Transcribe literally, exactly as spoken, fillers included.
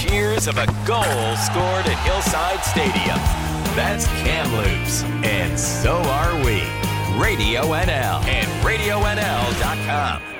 cheers of a goal scored at Hillside Stadium. That's Kamloops, and so are we. Radio N L and radio N L dot com.